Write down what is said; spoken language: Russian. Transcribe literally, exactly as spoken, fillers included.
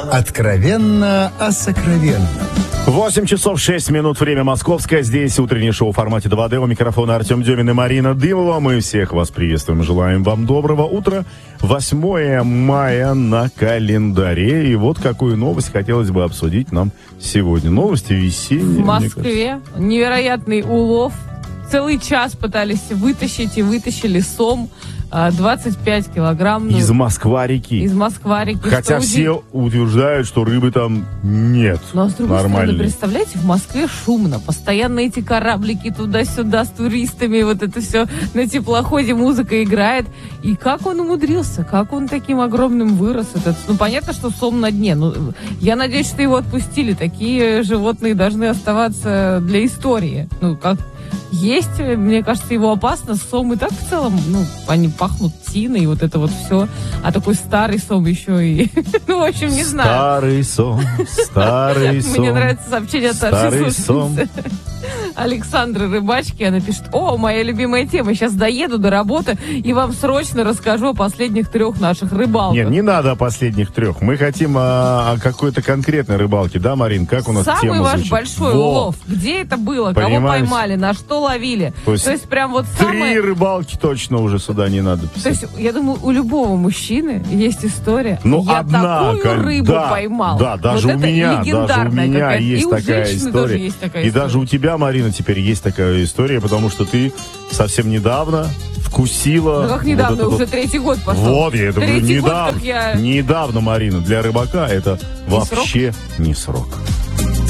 Откровенно о сокровенном. восемь часов шесть минут, время московское. Здесь утреннее шоу в формате два дэ. У микрофона Артем Демин и Марина Дымова. Мы всех вас приветствуем и желаем вам доброго утра. восьмое мая на календаре. И вот какую новость хотелось бы обсудить нам сегодня. Новости весенние. В Москве невероятный улов. Целый час пытались вытащить и вытащили сом. двадцать пять килограмм. Из Москва-реки. Из Москва-реки. Хотя что все удив... утверждают, что рыбы там нет. Но с другой нормальной. стороны, представляете, в Москве шумно. Постоянно эти кораблики туда-сюда с туристами. Вот это все на теплоходе музыка играет. И как он умудрился? Как он таким огромным вырос? Этот... Ну, понятно, что сом на дне. Ну, я надеюсь, что его отпустили. Такие животные должны оставаться для истории. Ну, как... Есть, мне кажется, его опасно. Сом и так в целом, ну, они пахнут тиной, вот это вот все. А такой старый сом еще и... Ну, в общем, не знаю. Старый сом, старый сон. Мне нравится сообщение от старый сон. Александра Рыбачки. Она пишет: о, моя любимая тема. Сейчас доеду до работы и вам срочно расскажу о последних трех наших рыбалках. Нет, не надо о последних трех. Мы хотим о, о какой-то конкретной рыбалке. Да, Марин, как у нас Самый тема ваш звучит? большой Во. улов. Где это было? Понимаешь? Кого поймали? На что ловили? То есть, То есть прям вот Три самое... рыбалки точно уже сюда не надо писать. То есть, я думаю, у любого мужчины есть история. Ну, я одна, такую кон- рыбу да, поймал. Да, даже вот у это меня, даже у легендарная меня какая-то. есть И у такая женщины история. тоже есть такая И история. даже у тебя, Марина, теперь есть такая история, потому что ты совсем недавно вкусила... Ну как недавно, вот это уже вот... третий год пошел. Вот, я это говорю, Третий год, недавно, как я... недавно, Марина, для рыбака это Не вообще не срок.